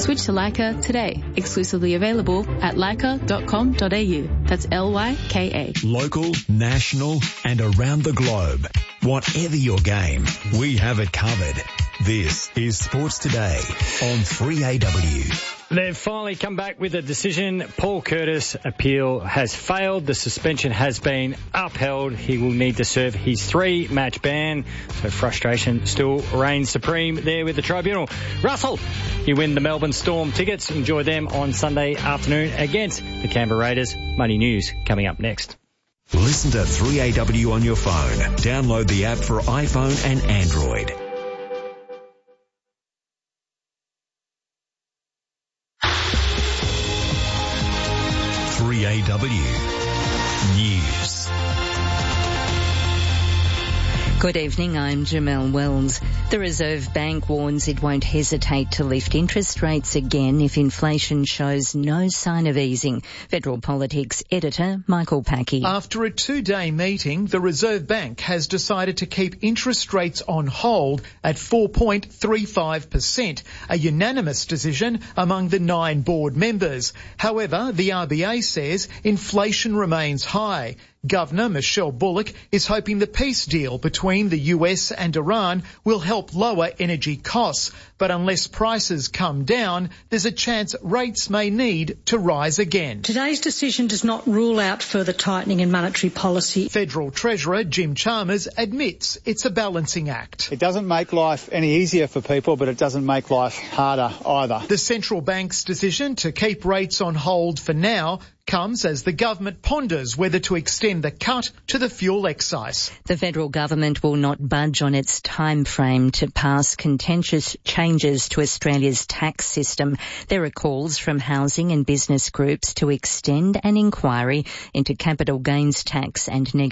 Switch to Leica today. Exclusively available at leica.com.au. That's Lyka. Local, national and around the globe. Whatever your game, we have it covered. This is Sports Today on 3AW. They've finally come back with a decision. Paul Curtis' appeal has failed. The suspension has been upheld. He will need to serve his 3-match ban. So frustration still reigns supreme there with the tribunal. Russell, you win the Melbourne Storm tickets. Enjoy them on Sunday afternoon against the Canberra Raiders. Money News coming up next. Listen to 3AW on your phone. Download the app for iPhone and Android. AW News. Good evening, I'm Jamelle Wells. The Reserve Bank warns it won't hesitate to lift interest rates again if inflation shows no sign of easing. Federal Politics editor Michael Packey. After a 2-day meeting, the Reserve Bank has decided to keep interest rates on hold at 4.35%, a unanimous decision among the 9 board members. However, the RBA says inflation remains high. Governor Michelle Bullock is hoping the peace deal between the US and Iran will help lower energy costs. But unless prices come down, there's a chance rates may need to rise again. Today's decision does not rule out further tightening in monetary policy. Federal Treasurer Jim Chalmers admits it's a balancing act. It doesn't make life any easier for people, but it doesn't make life harder either. The central bank's decision to keep rates on hold for now comes as the government ponders whether to extend the cut to the fuel excise. The federal government will not budge on its time frame to pass contentious changes to Australia's tax system. There are calls from housing and business groups to extend an inquiry into capital gains tax and